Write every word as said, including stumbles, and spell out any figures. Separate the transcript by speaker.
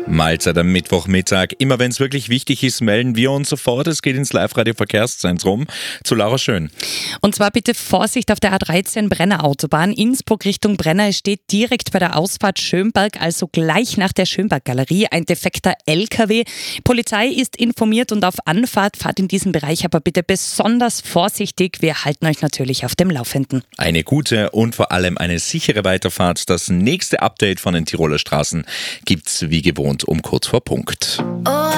Speaker 1: Mahlzeit am Mittwochmittag. Immer wenn es wirklich wichtig ist, melden wir uns sofort. Es geht ins Live-Radio-Verkehrszentrum zu Laura Schön.
Speaker 2: Und zwar bitte Vorsicht auf der A dreizehn Brenner Autobahn. Innsbruck Richtung Brenner. Es steht direkt bei der Ausfahrt Schönberg, also gleich nach der Schönberg-Galerie, ein defekter L K W. Polizei ist informiert und auf Anfahrt. Fahrt in diesem Bereich aber bitte besonders vorsichtig. Wir halten euch natürlich auf dem Laufenden.
Speaker 1: Eine gute und vor allem eine sichere Weiterfahrt. Das nächste Update von den Tiroler Straßen gibt's wie gewohnt um kurz vor Punkt.